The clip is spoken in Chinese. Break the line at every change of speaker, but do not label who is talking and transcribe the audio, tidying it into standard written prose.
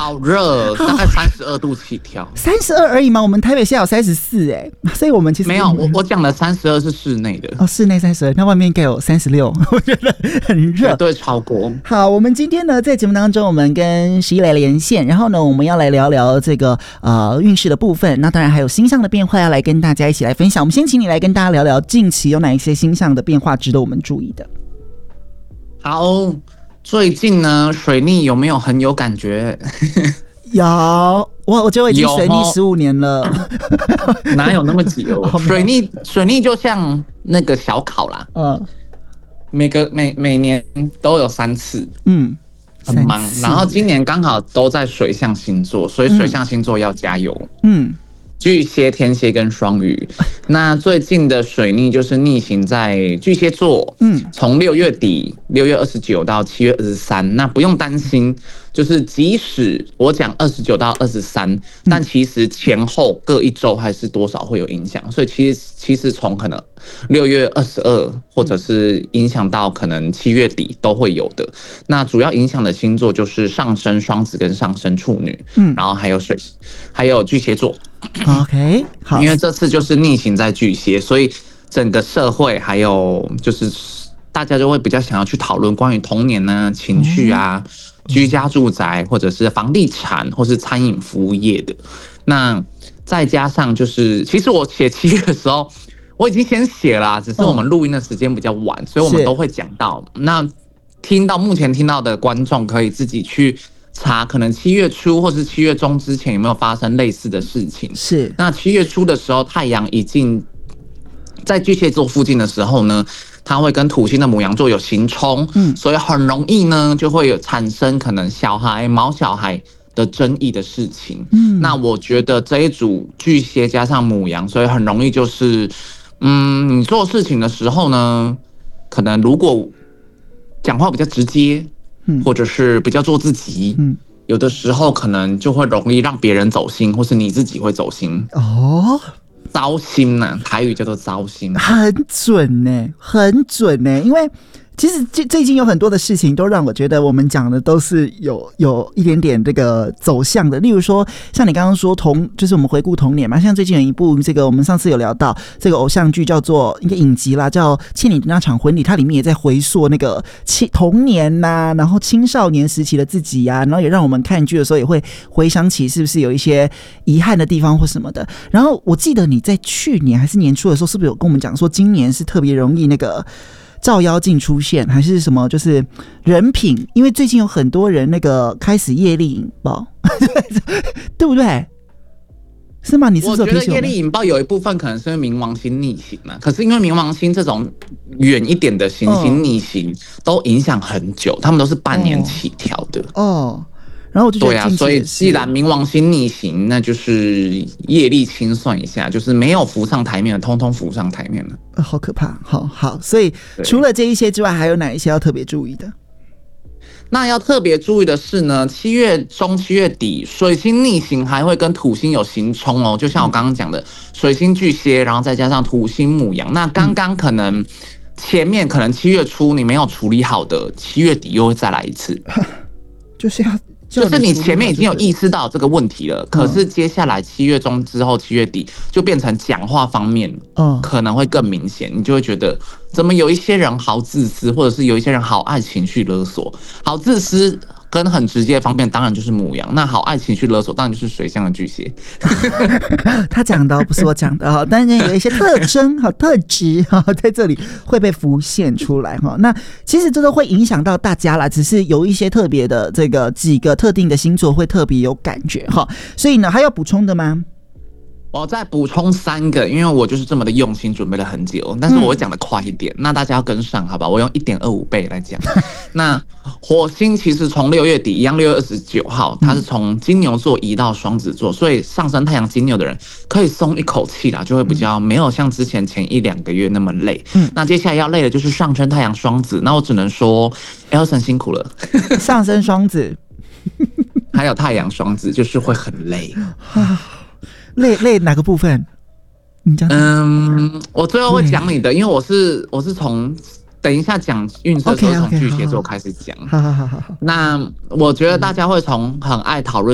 好热，大概32度起跳。
32而已吗？我们台北现在有34所以我们其实
没有，我讲的32是室内的
哦，室内32，那外面应该有36，我觉得很热，
绝对超过。
好，我们今天呢在节目当中，我们跟11来连线，然后呢我们要来聊聊这个运势的部分，那当然还有星象的变化要来跟大家一起来分享。我们先请你来跟大家聊聊近期有哪一些星象的变化值得我们注意的。
好，最近呢，水逆有没有很有感觉？
有，我觉得我已经水逆15年了，
哪有那么久？水逆就像那个小考啦，每年都有3次，很忙。然后今年刚好都在水象星座，所以水象星座要加油。巨蟹、天蝎跟双鱼，那最近的水逆就是逆行在巨蟹座，从6月底6月29到7月23，那不用担心，就是即使我讲29到23，但其实前后各1周还是多少会有影响，所以其实从可能6月22或者是影响到可能7月底都会有的。那主要影响的星座就是上升双子跟上升处女，然后还有巨蟹座。
OK， 好，
因为这次就是逆行在巨蟹，所以整个社会还有就是大家就会比较想要去讨论关于童年呢、情绪啊、居家住宅或者是房地产或是餐饮服务业的。那再加上就是，其实我写7月的时候我已经先写了，只是我们录音的时间比较晚，所以我们都会讲到。那目前听到的观众可以自己去查，可能7月初或是7月中之前有没有发生类似的事情。是，那7月初的时候，太阳已经在巨蟹座附近的时候呢，它会跟土星的牡羊座有刑冲，所以很容易呢就会有产生可能毛小孩的争议的事情。那我觉得这一组巨蟹加上牡羊，所以很容易就是，你做事情的时候呢，可能如果讲话比较直接。或者是比较做自己，有的时候可能就会容易让别人走心，或是你自己会走心。糟心呢，台语叫做糟心，
很准呢，很准呢，因为。其实最近有很多的事情都让我觉得我们讲的都是有一点点这个走向的，例如说像你刚刚说就是我们回顾童年嘛，像最近有一部这个我们上次有聊到这个偶像剧叫做一个影集啦，叫《倩女的那场婚礼》，它里面也在回溯那个童年呐，然后青少年时期的自己啊，然后也让我们看剧的时候也会回想起是不是有一些遗憾的地方或什么的。然后我记得你在去年还是年初的时候，是不是有跟我们讲说今年是特别容易那个照妖镜出现，还是什么？就是人品，因为最近有很多人那个开始业力引爆，对不对？是吗？你是不是有提醒我？
我觉得业力引爆有一部分可能是因为冥王星逆行嘛，可是因为冥王星这种远一点的行星逆行都影响很久，他们都是半年起跳的。
然后我就觉得对啊，
所以既然冥王星逆行，那就是业力清算一下，就是没有浮上台面的，通通浮上台面了。
好可怕，好，所以除了这一些之外，还有哪一些要特别注意的？
那要特别注意的是呢，7月中、7月底，水星逆行还会跟土星有刑冲哦。就像我刚刚讲的，水星巨蟹，然后再加上土星牡羊。那刚刚可能前面可能7月初你没有处理好的，7月底又会再来一次，就是你前面已经有意识到这个问题了，可是接下来7月中之后7月底就变成讲话方面可能会更明显，你就会觉得怎么有一些人好自私，或者是有一些人好爱情绪勒索。好自私跟很直接的方面当然就是牡羊，那好爱情绪勒索当然就是水象的巨蟹。
他讲的不是我讲的，但是有一些特征特质在这里会被浮现出来。那其实这都会影响到大家啦，只是有一些特别的这个几个特定的星座会特别有感觉。所以呢还要补充的吗？
我再补充3个，因为我就是这么的用心准备了很久，但是我会讲的快一点，那大家要跟上好吧？我用 1.25 倍来讲。那火星其实从6月底一样，6月29号，它是从金牛座移到双子座，所以上升太阳金牛的人可以松一口气啦，就会比较没有像之前1-2个月那么累。那接下来要累的就是上升太阳双子，那我只能说 Elson 辛苦了。
上升双子
还有太阳双子就是会很累。
累哪个部分？你讲。
我最后会讲你的，因为我是从等一下讲运势的时候从巨蟹座开始讲。
好。
那我觉得大家会从很爱讨论